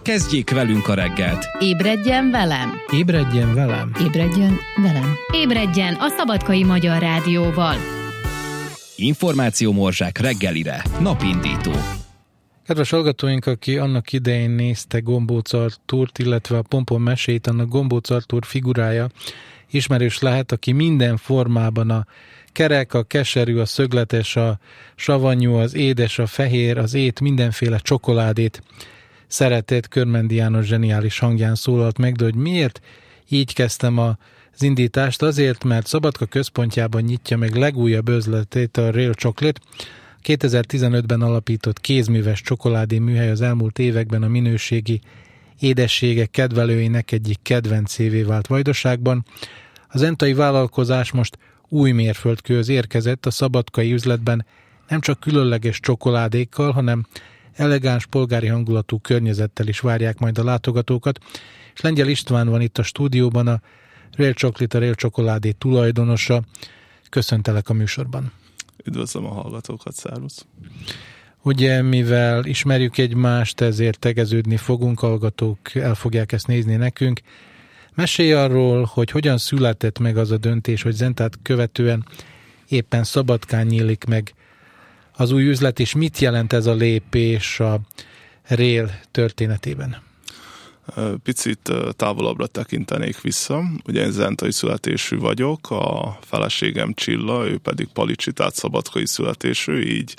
Kezdjék velünk a reggelt! Ébredjen velem! Ébredjen velem! Ébredjen velem! Ébredjen a Szabadkai Magyar Rádióval! Információmorzsák reggelire. Napindító. Kedves hallgatóink, aki annak idején nézte Gombóc Artúrt, illetve a Pompon mesét, annak Gombóc Artúr figurája ismerős lehet, aki minden formában a kerek, a keserű, a szögletes, a savanyú, az édes, a fehér, az ét, mindenféle csokoládét szeretett. Körmendi János zseniális hangján szólalt meg, de hogy miért így kezdtem az indítást? Azért, mert Szabadka központjában nyitja meg legújabb üzletét a Real Chocolate. 2015-ben alapított kézműves csokoládé műhely az elmúlt években a minőségi édességek kedvelőinek egyik kedvencévé vált Vajdaságban. Az entai vállalkozás most új mérföldkőhöz érkezett. A szabadkai üzletben nem csak különleges csokoládékkal, hanem elegáns polgári hangulatú környezettel is várják majd a látogatókat. És Lengyel István van itt a stúdióban, a Real Chocolate, a Real Csokoládé tulajdonosa. Köszöntelek a műsorban. Üdvözlöm a hallgatókat, szervusz! Ugye, mivel ismerjük egymást, ezért tegeződni fogunk, hallgatók el fogják ezt nézni nekünk. Mesélj arról, hogy hogyan született meg az a döntés, hogy Zentát követően éppen Szabadkán nyílik meg az új üzlet, és mit jelent ez a lépés a Real történetében? Picit távolabbra tekintenék vissza. Ugye én zentai születésű vagyok, a feleségem Csilla, ő pedig palicsi, tehát szabadkai születésű, így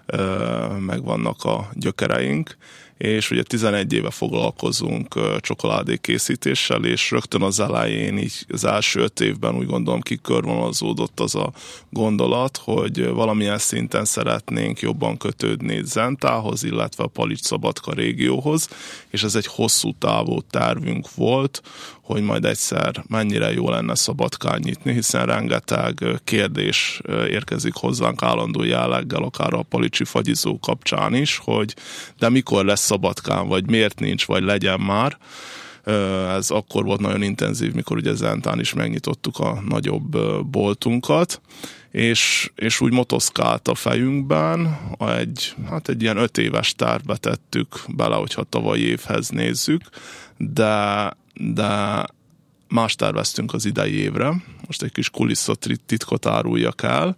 megvannak a gyökereink, és ugye 11 éve foglalkozunk csokoládé készítéssel, és rögtön az elején, így az első 5 évben úgy gondolom kikörvonalazódott az a gondolat, hogy valamilyen szinten szeretnénk jobban kötődni Zentához, illetve a Palics-Szabadka régióhoz, és ez egy hosszú távú tervünk volt, hogy majd egyszer mennyire jó lenne Szabadkán nyitni, hiszen rengeteg kérdés érkezik hozzánk állandó jelleggel, akár a palicsi fagyizó kapcsán is, hogy de mikor lesz Szabadkán, vagy miért nincs, vagy legyen már. Ez akkor volt nagyon intenzív, mikor ugye Zentán is megnyitottuk a nagyobb boltunkat, és úgy motoszkált a fejünkben, egy ilyen 5 éves tervbe tettük bele, hogyha tavalyi évhez nézzük, de más terveztünk az idei évre. Most egy kis kulisszatitkot áruljak el.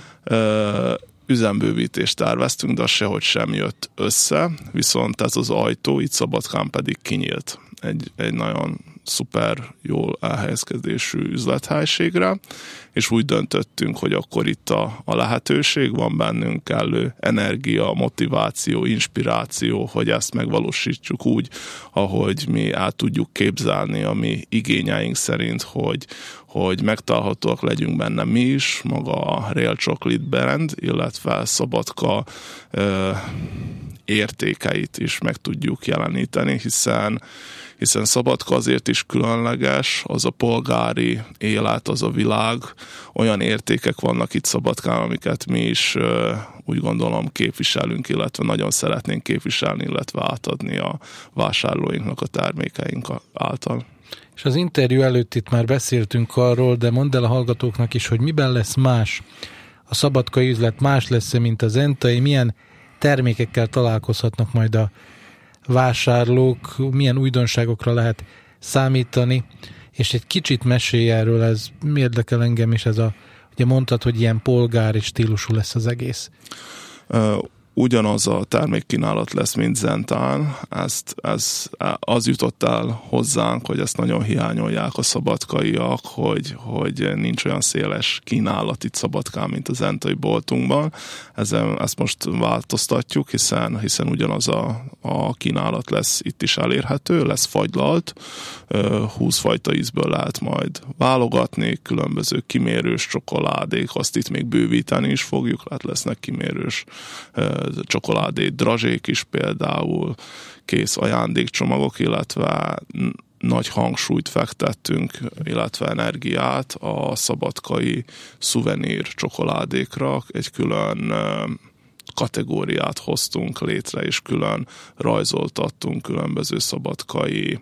Üzembővítést terveztünk, de az sehogy sem jött össze, viszont ez az ajtó itt Szabadkán pedig kinyílt egy nagyon szuper, jól elhelyezkedésű üzlethelyiségre, és úgy döntöttünk, hogy akkor itt a lehetőség, van bennünk kellő energia, motiváció, inspiráció, hogy ezt megvalósítsuk úgy, ahogy mi el tudjuk képzelni a mi igényeink szerint, hogy megtalálhatóak legyünk benne mi is, maga a Real Chocolate brand, illetve Szabadka értékeit is meg tudjuk jeleníteni, hiszen Szabadka azért is különleges, az a polgári élet, az a világ, olyan értékek vannak itt Szabadkán, amiket mi is úgy gondolom képviselünk, illetve nagyon szeretnénk képviselni, illetve átadni a vásárlóinknak a termékeink által. És az interjú előtt itt már beszéltünk arról, de mondd el a hallgatóknak is, hogy miben lesz más a szabadkai üzlet, más lesz, mint a zentai, milyen termékekkel találkozhatnak majd a vásárlók, milyen újdonságokra lehet számítani, és egy kicsit mesélj erről, ez érdekel engem is, ugye mondtad, hogy ilyen polgári stílusú lesz az egész. Ugyanaz a termékkínálat lesz, mint Zentán. Az jutott el hozzánk, hogy ezt nagyon hiányolják a szabadkaiak, hogy nincs olyan széles kínálat itt Szabadkán, mint a zentai boltunkban. Ezt most változtatjuk, hiszen ugyanaz a kínálat lesz itt is elérhető, lesz fagylalt, 20 fajta ízből lehet majd válogatni, különböző kimérős csokoládék, azt itt még bővíteni is fogjuk, lesznek kimérős csokoládé drazsék is például, kész ajándékcsomagok, illetve nagy hangsúlyt fektettünk, illetve energiát a szabadkai szuvenír csokoládékra. Egy külön kategóriát hoztunk létre, és külön rajzoltattunk különböző szabadkai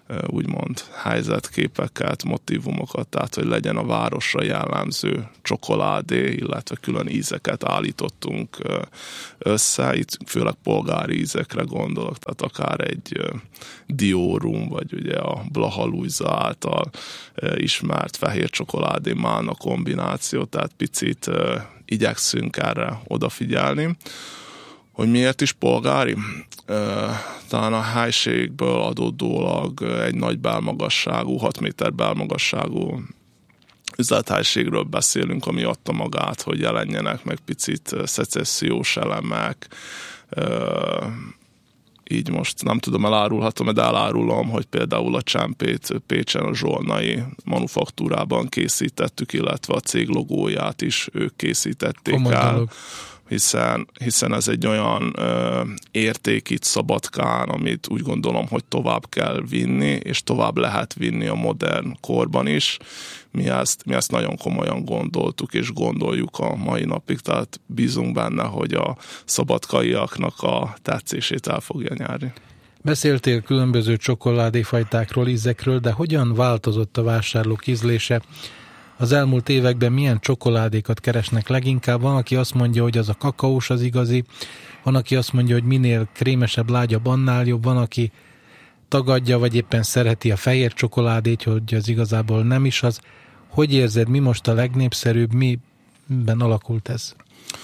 úgymond helyzetképeket, motívumokat, tehát hogy legyen a városra jellemző csokoládé, illetve külön ízeket állítottunk össze, itt főleg polgári ízekre gondolok, tehát akár egy Diorum, vagy ugye a Blaha Lujza által ismert fehér csokoládé málna kombináció, tehát picit igyekszünk erre odafigyelni. Hogy miért is polgári? Talán a helységből adódólag egy nagy belmagasságú, 6 méter belmagasságú üzlethelyiségről beszélünk, ami adta magát, hogy jelenjenek meg picit szecessziós elemek. Így most nem tudom, elárulhatom, de elárulom, hogy például a csempét Pécsen a Zsolnai manufaktúrában készítettük, illetve a cég logóját is ők készítették el. Hiszen ez egy olyan érték itt Szabadkán, amit úgy gondolom, hogy tovább kell vinni, és tovább lehet vinni a modern korban is. Mi ezt nagyon komolyan gondoltuk, és gondoljuk a mai napig, tehát bízunk benne, hogy a szabadkaiaknak a tetszését el fogja nyerni. Beszéltél különböző csokoládéfajtákról, ízekről, de hogyan változott a vásárlók ízlése? Az elmúlt években milyen csokoládékat keresnek leginkább? Van, aki azt mondja, hogy az a kakaós az igazi, van, aki azt mondja, hogy minél krémesebb, lágyabb, annál jobb, van, aki tagadja, vagy éppen szereti a fehér csokoládét, hogy az igazából nem is az. Hogy érzed, mi most a legnépszerűbb, miben alakult ez?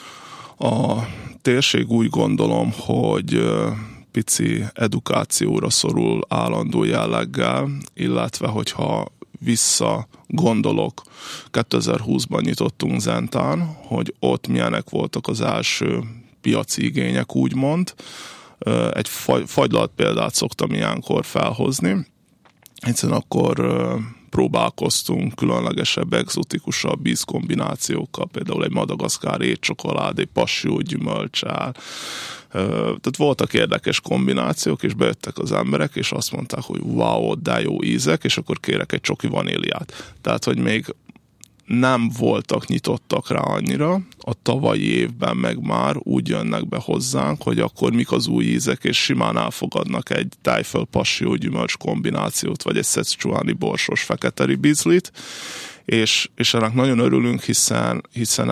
A térség úgy gondolom, hogy pici edukációra szorul állandó jelleggel, illetve hogyha visszagondolok, 2020-ban nyitottunk Zentán, hogy ott milyenek voltak az első piaci igények, úgymond. Egy fagylalt példát szoktam ilyenkor felhozni. Egyszerűen akkor próbálkoztunk különlegesebb, egzotikusabb ízkombinációkkal, például egy madagaszkári étcsokoládé, passiógyümölccsel. Tehát voltak érdekes kombinációk, és bejöttek az emberek, és azt mondták, hogy wow, de jó ízek, és akkor kérek egy csoki vaníliát. Tehát, hogy még nem voltak nyitottak rá annyira, a tavalyi évben meg már úgy jönnek be hozzánk, hogy akkor mik az új ízek, és simán elfogadnak egy tájföl passiógyümölcs kombinációt, vagy egy szecsuáni borsos fekete ribizlit, és ennek nagyon örülünk, hiszen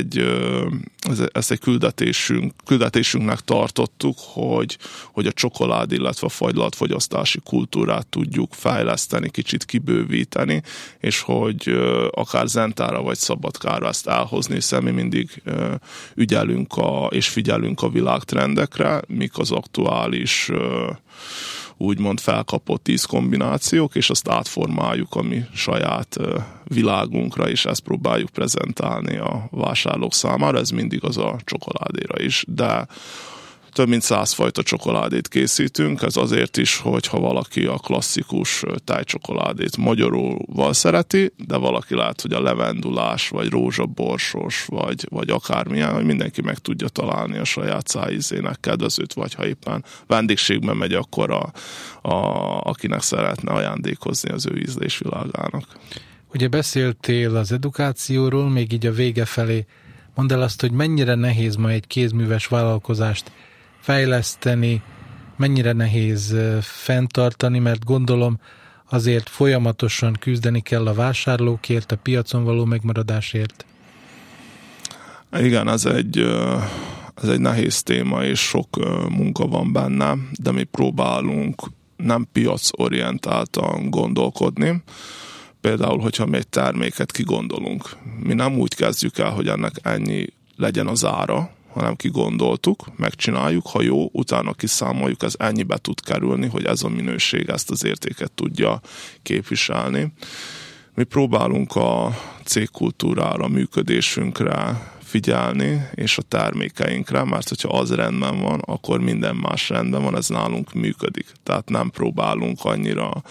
ezt egy küldetésünknek tartottuk, hogy a csokolád, illetve a fagylalt fogyasztási kultúrát tudjuk fejleszteni, kicsit kibővíteni, és hogy akár Zentára vagy Szabadkára ezt elhozni, hiszen mi mindig ügyelünk és figyelünk a világtrendekre, mik az aktuális úgymond felkapott ízkombinációk, és azt átformáljuk a mi saját világunkra, és ezt próbáljuk prezentálni a vásárlók számára. Ez mindig az a csokoládéra is, de több mint 100 fajta csokoládét készítünk, ez azért is, hogyha valaki a klasszikus tájcsokoládét magyaróval szereti, de valaki lát, hogy a levendulás, vagy rózsaborsos, vagy akármilyen, hogy mindenki meg tudja találni a saját szájízének kedvezőt, vagy ha éppen vendégségben megy, akkor akinek szeretne ajándékozni az ő ízlésvilágának. Ugye beszéltél az edukációról, még így a vége felé. Mondd el azt, hogy mennyire nehéz ma egy kézműves vállalkozást fejleszteni, mennyire nehéz fenntartani, mert gondolom azért folyamatosan küzdeni kell a vásárlókért, a piacon való megmaradásért. Igen, ez egy nehéz téma, és sok munka van benne, de mi próbálunk nem piacorientáltan gondolkodni. Például, hogyha mi egy terméket kigondolunk, mi nem úgy kezdjük el, hogy ennek ennyi legyen az ára, hanem kigondoltuk, megcsináljuk, ha jó, utána kiszámoljuk, ez ennyibe tud kerülni, hogy ez a minőség ezt az értéket tudja képviselni. Mi próbálunk a cégkultúrára, működésünkre figyelni, és a termékeinkre, mert hogyha az rendben van, akkor minden más rendben van, ez nálunk működik. Tehát nem próbálunk annyira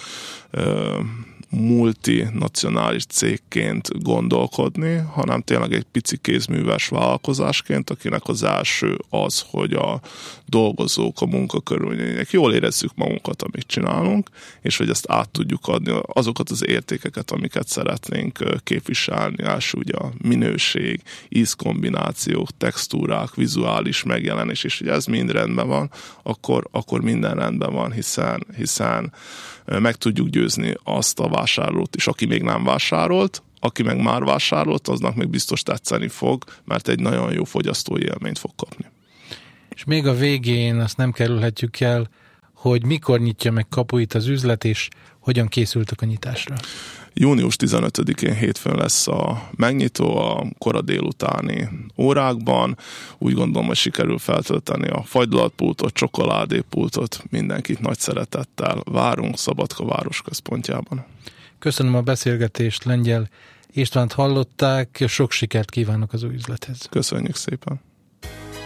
multinacionális cégként gondolkodni, hanem tényleg egy pici kézműves vállalkozásként, akinek az első az, hogy a dolgozók, a munkakörülmények jól érezzük magunkat, amit csinálunk, és hogy ezt át tudjuk adni, azokat az értékeket, amiket szeretnénk képviselni, első ugye a minőség, ízkombinációk, textúrák, vizuális megjelenés, és hogy ez mind rendben van, akkor minden rendben van, hiszen meg tudjuk győzni azt a vásárlót is, aki még nem vásárolt, aki meg már vásárolt, aznak még biztos tetszeni fog, mert egy nagyon jó fogyasztói élményt fog kapni. És még a végén azt nem kerülhetjük el, hogy mikor nyitja meg kapuit az üzlet, és hogyan készültek a nyitásra. Június 15-én hétfőn lesz a megnyitó a kora délutáni órákban. Úgy gondolom, hogy sikerül feltölteni a fagylatpultot, csokoládépultot. Mindenkit nagy szeretettel várunk Szabadka városközpontjában. Köszönöm a beszélgetést, Lengyel Istvánt hallották, sok sikert kívánok az új üzlethez. Köszönjük szépen!